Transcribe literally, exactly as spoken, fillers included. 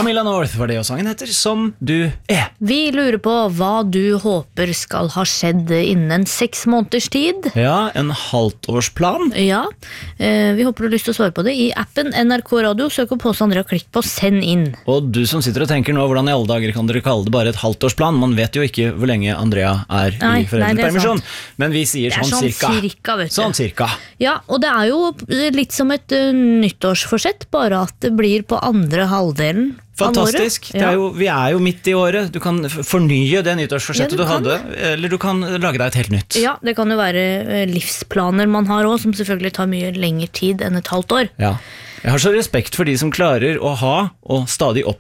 Camilla North var det, og sangen heter Som du er. Vi lurer på hva du håper skal ha skjedd innen seks måneders tid. Ja, en halvtårsplan. Ja, eh, vi håper du har lyst til å svare på det i appen N R K Radio. Søk opp Påse Andrea, klikk på send inn. Og du som sitter og tenker nå, hvordan i alle dager kan dere kalle det bare et halvtårsplan? Man vet jo ikke hvor lenge Andrea er Nei, i foreldrepermisjon. Men vi sier Det er sånn, sånn cirka. cirka, vet du. Sånn cirka. Ja, og det er jo litt som et uh, nyttårsforsett, bare at det blir på andre halvdelen. Fantastisk. Det er jo, vi er jo midt i året. Du kan f- fornye det nyttårsforsettet Ja, du du kan hadde, eller du kan lage deg et helt nytt. Ja, det kan jo være eh, livsplaner man har også, som selvfølgelig tar mye lengre tid enn et halvt år. Ja. Jeg har så respekt for de som klarer å ha og stadig opp